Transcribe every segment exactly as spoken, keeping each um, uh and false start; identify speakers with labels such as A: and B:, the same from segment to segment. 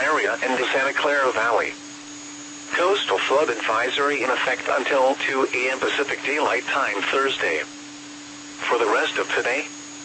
A: area and the Santa Clara Valley. Coastal flood advisory in effect until two A M Pacific Daylight Time Thursday. For the rest of today,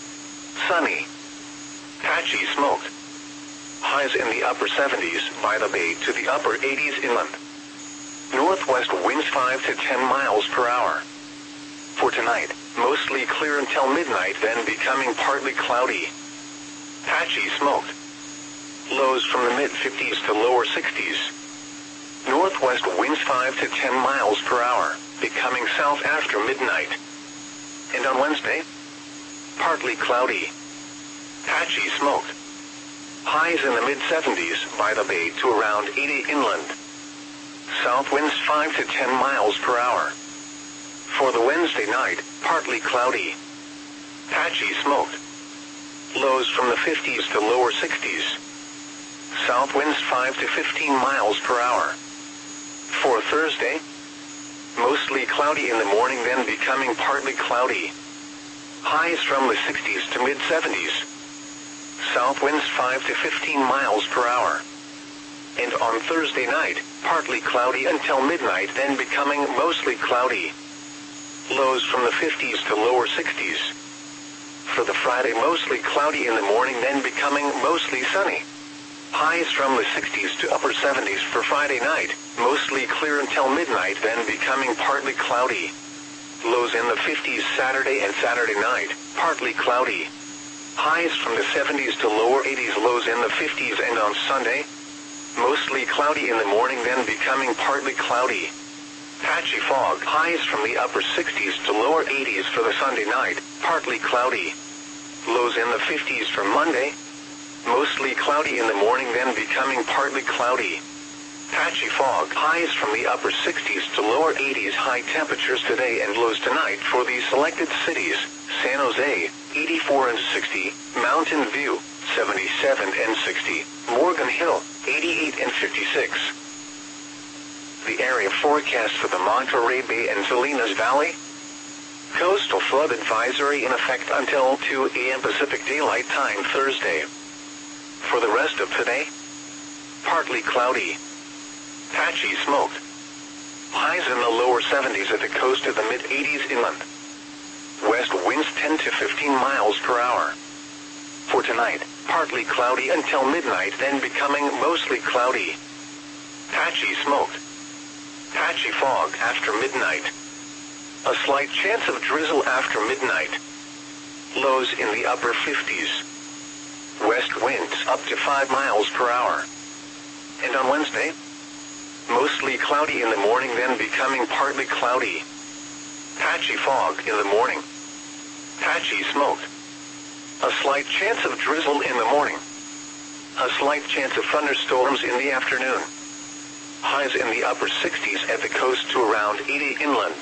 A: sunny, patchy smoked. Highs in the upper seventies by the bay to the upper eighties inland. Northwest winds five to ten miles per hour. For tonight, mostly clear until midnight, then becoming partly cloudy. Patchy smoked. Lows from the mid fifties to lower sixties. Northwest winds five to ten miles per hour, becoming south after midnight. And on Wednesday, partly cloudy. Patchy smoked. Highs in the mid seventies by the bay to around eighty inland. South winds five to ten miles per hour. For the Wednesday night, partly cloudy. Patchy smoked. Lows from the fifties to lower sixties. South winds five to fifteen miles per hour. For Thursday, mostly cloudy in the morning, then becoming partly cloudy. Highs from the sixties to mid seventies. South winds five to fifteen miles per hour. And on Thursday night, partly cloudy until midnight, then becoming mostly cloudy. Lows from the fifties to lower sixties. For the Friday, mostly cloudy in the morning, then becoming mostly sunny. Highs from the sixties to upper seventies for Friday night, mostly clear until midnight, then becoming partly cloudy. Lows in the fifties Saturday and Saturday night, partly cloudy. Highs from the seventies to lower eighties, lows in the fifties, and on Sunday, mostly cloudy in the morning, then becoming partly cloudy. Patchy fog. Highs from the upper sixties to lower eighties for the Sunday night, partly cloudy. Lows in the fifties for Monday, mostly cloudy in the morning, then becoming partly cloudy. Patchy fog. Highs from the upper sixties to lower eighties. High temperatures today and lows tonight for the selected cities: San Jose, eighty-four and sixty, Mountain View, seventy-seven and sixty, Morgan Hill, eighty-eight and fifty-six. The area forecast for the Monterey Bay and Salinas Valley. Coastal flood advisory in effect until two A M Pacific Daylight Time Thursday. For the rest of today, partly cloudy. Patchy smoked. Highs in the lower seventies at the coast to the mid eighties inland. West winds ten to fifteen miles per hour. For tonight, partly cloudy until midnight, then becoming mostly cloudy. Patchy smoked. Patchy fog after midnight. A slight chance of drizzle after midnight. Lows in the upper fifties. West winds up to five miles per hour. And on Wednesday, mostly cloudy in the morning, then becoming partly cloudy. Patchy fog in the morning. Patchy smoke. A slight chance of drizzle in the morning. A slight chance of thunderstorms in the afternoon. Highs in the upper sixties at the coast to around eighty inland.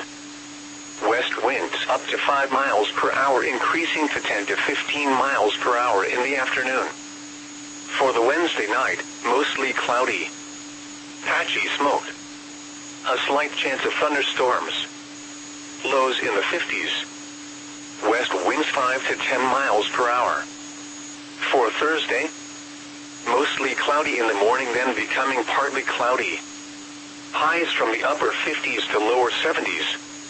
A: West winds up to five miles per hour, increasing to ten to fifteen miles per hour in the afternoon. For the Wednesday night, mostly cloudy. Patchy smoke. A slight chance of thunderstorms. Lows in the fifties. West winds five to ten miles per hour. For Thursday, mostly cloudy in the morning, then becoming partly cloudy. Highs from the upper fifties to lower seventies.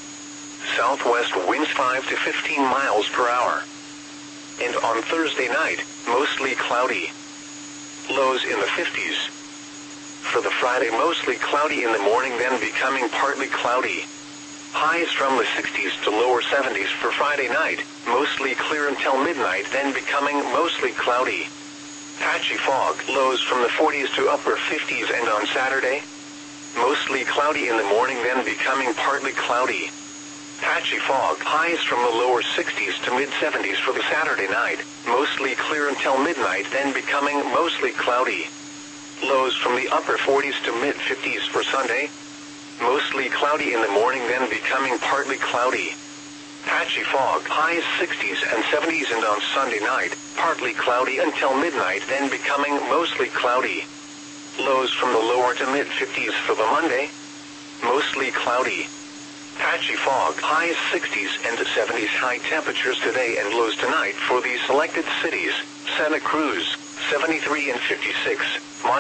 A: Southwest winds five to fifteen miles per hour. And on Thursday night, mostly cloudy. Lows in the fifties. For the Friday, mostly cloudy in the morning, then becoming partly cloudy. Highs from the sixties to lower seventies for Friday night, mostly clear until midnight, then becoming mostly cloudy. Patchy fog. Lows from the forties to upper fifties, and on Saturday, mostly cloudy in the morning, then becoming partly cloudy. Patchy fog. Highs from the lower sixties to mid seventies for the Saturday night, mostly clear until midnight, then becoming mostly cloudy. Lows from the upper forties to mid fifties for Sunday, mostly cloudy in the morning, then becoming partly cloudy. Patchy fog. Highs sixties and seventies, and on Sunday night, partly cloudy until midnight, then becoming mostly cloudy. Lows from the lower to mid fifties for the Monday, mostly cloudy. Patchy fog. Highs sixties and seventies. High temperatures today and lows tonight for the selected cities: Santa Cruz, seventy-three and fifty-six,